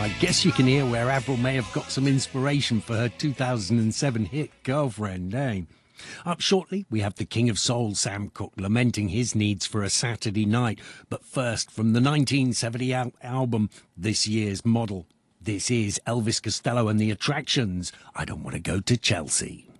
I guess you can hear where Avril may have got some inspiration for her 2007 hit Girlfriend, eh? Up shortly, we have the King of Soul, Sam Cooke, lamenting his needs for a Saturday night. But first, from the 1970 album, This Year's Model, this is Elvis Costello and the Attractions. I Don't Want to Go to Chelsea.